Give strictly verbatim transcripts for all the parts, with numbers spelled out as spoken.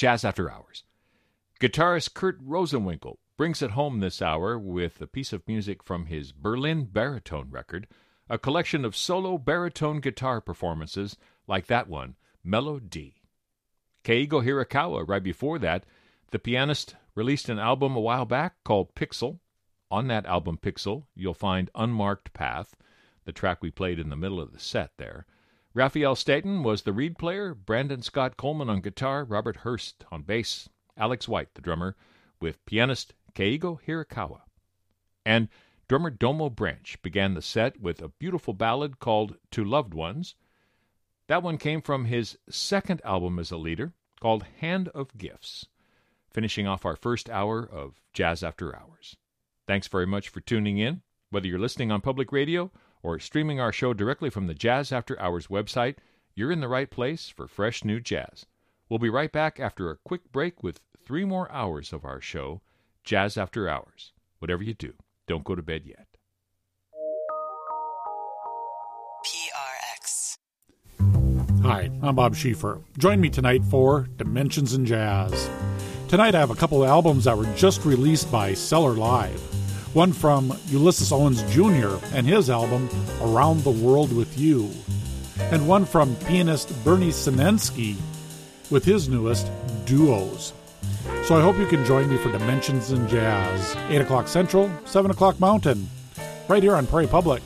Jazz After Hours. Guitarist Kurt Rosenwinkel brings it home this hour with a piece of music from his Berlin Baritone record, a collection of solo baritone guitar performances like that one, Melody. Keigo Hirakawa, right before that, the pianist released an album a while back called Pixel. On that album, Pixel, you'll find Unmarked Path, the track we played in the middle of the set there. Raphael Staten was the reed player, Brandon Scott Coleman on guitar, Robert Hurst on bass, Alex White, the drummer, with pianist Keigo Hirakawa. And drummer Domo Branch began the set with a beautiful ballad called To Loved Ones. That one came from his second album as a leader, called Hand of Gifts, finishing off our first hour of Jazz After Hours. Thanks very much for tuning in. Whether you're listening on public radio or streaming our show directly from the Jazz After Hours website, you're in the right place for fresh new jazz. We'll be right back after a quick break with three more hours of our show, Jazz After Hours. Whatever you do, don't go to bed yet. P R X. Hi, I'm Bob Schieffer. Join me tonight for Dimensions in Jazz. Tonight I have a couple of albums that were just released by Cellar Live. One from Ulysses Owens Junior and his album Around the World with You. And one from pianist Bernie Sinensky with his newest, Duos. So I hope you can join me for Dimensions in Jazz, eight o'clock Central, seven o'clock Mountain, right here on Prairie Public.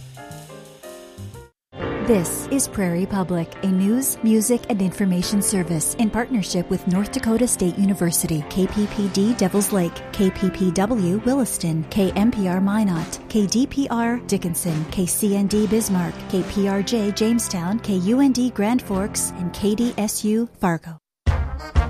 This is Prairie Public, a news, music, and information service in partnership with North Dakota State University, K P P D Devils Lake, K P P W Williston, K M P R Minot, K D P R Dickinson, K C N D Bismarck, K P R J Jamestown, K U N D Grand Forks, and K D S U Fargo.